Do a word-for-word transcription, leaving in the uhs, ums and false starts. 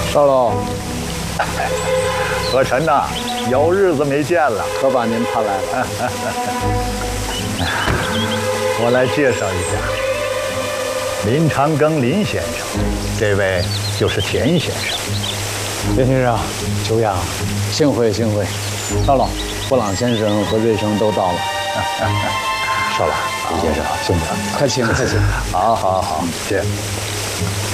赵老， 何晨呐，有日子没见了， 可把您盼来了。 我来介绍一下，林长庚林先生，这位就是田先生。 田先生，久仰，幸会幸会。赵老，布朗先生和瑞生都到了。 少了，李先生，请快请快请。 好好好，谢。